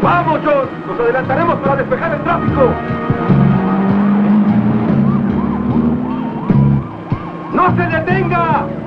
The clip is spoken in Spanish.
¡Vamos, John! ¡Nos adelantaremos para despejar el tráfico! ¡No se detenga!